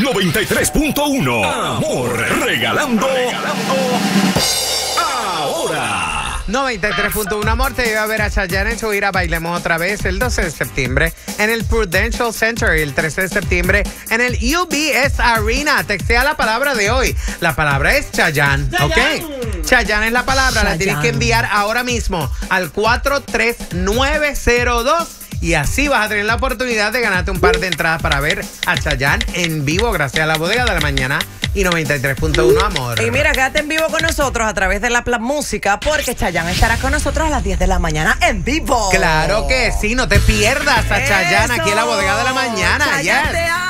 93.1. Amor, regalando ahora. 93.1 Amor te lleva a ver a Chayanne en su gira Bailemos Otra Vez el 12 de septiembre en el Prudential Center y el 13 de septiembre en el UBS Arena. Textea la palabra de hoy. La palabra es Chayanne, ¿ok? Chayanne es la palabra. La tienes que enviar ahora mismo al 43902. Y así vas a tener la oportunidad de ganarte un par de entradas para ver a Chayanne en vivo gracias a la Bodega de la Mañana y 93.1 Amor. Y mira, quédate en vivo con nosotros a través de la Música porque Chayanne estará con nosotros a las 10 de la mañana en vivo. Claro que sí, no te pierdas a Chayanne aquí en la Bodega de la Mañana. Chayanne, Yes. te amo.